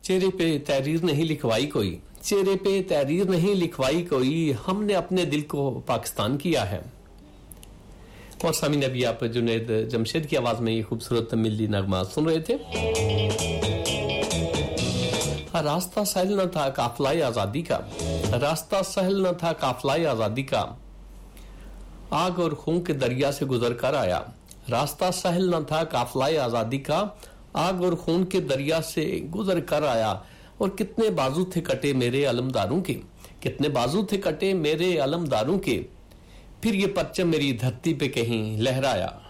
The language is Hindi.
चेहरे पे तहरीर नहीं लिखवाई कोई, चेहरे पे तहरीर नहीं लिखवाई कोई, हमने अपने दिल को पाकिस्तान किया है। और सामीन, अभी आप जुनैद जमशेद की आवाज में ये खूबसूरत मिल्ली नगमा सुन रहे थे। रास्ता सहल न था काफिला आजादी का, रास्ता सहल न था काफिला आजादी का, आग और खून के दरिया से गुजर कर आया। रास्ता सहल न था काफिला आजादी का, आग और खून के दरिया से गुजर कर आया। और कितने बाजू थे कटे मेरे अलमदारों के, कितने बाजू थे कटे मेरे अलमदारों के, फिर ये परचम मेरी धरती पे कहीं लहराया।